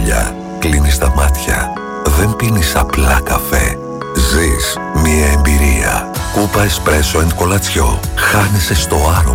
δουλειά, κλείνεις τα μάτια. Δεν πίνεις απλά καφέ. Ζεις μια εμπειρία. Κούπα εσπρέσο and κολατσιό. Χάνεσαι στο άρωμα.